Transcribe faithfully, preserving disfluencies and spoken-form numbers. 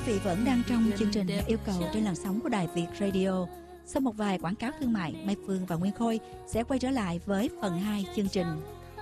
vị vẫn đang trong chương trình yêu cầu trên làn sóng của Đài Việt Radio. Sau một vài quảng cáo thương mại, Mai Phương và Nguyên Khôi sẽ quay trở lại với phần hai chương trình.